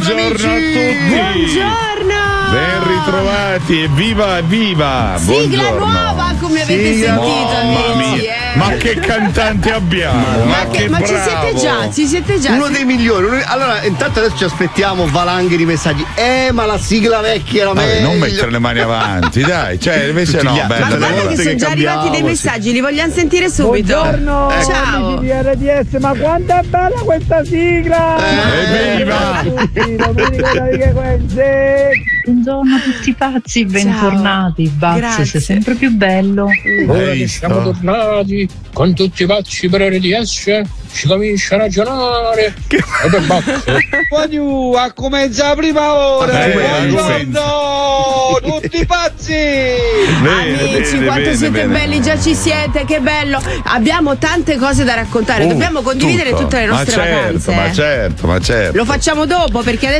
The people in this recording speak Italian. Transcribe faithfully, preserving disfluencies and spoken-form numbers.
Buongiorno amici. a tutti. Buongiorno. Ben ritrovati, evviva, evviva! Sigla Buongiorno. nuova, come avete Sigla sentito, nuova. amici. Mia. eh. Ma che cantante abbiamo! Ma, Ma, che, che ma ci bravo. siete già, ci siete già. Uno dei migliori. uno- Allora, intanto adesso ci aspettiamo valanghe di messaggi. Eh, ma la sigla vecchia era Vabbè, meglio. non mettere le mani avanti, dai, cioè invece Tutti no, gli altri. bella, Ma guarda bella. che sono che già arrivati dei cambiamo, messaggi, li vogliamo sentire subito. Buongiorno Ciao. amici di R D S, ma quanto è bella questa sigla! Evviva! Tutti, Domenico Davide Quenze! Buongiorno a tutti pazzi, bentornati. Bazzi, Grazie. sei sempre più bello. Ora Hai che visto? siamo tornati con tutti i pazzi per R D S, si comincia a ragionare. E per bacco. Voglio a comincia la prima ora! Eh, Buongiorno! Tutti pazzi! Bene, Amici, bene, quanto bene, siete bene. belli, già ci siete, che bello. Abbiamo tante cose da raccontare, Uh, dobbiamo condividere tutto. tutte le nostre ma certo, vacanze. Ma certo, ma certo. Lo facciamo dopo perché adesso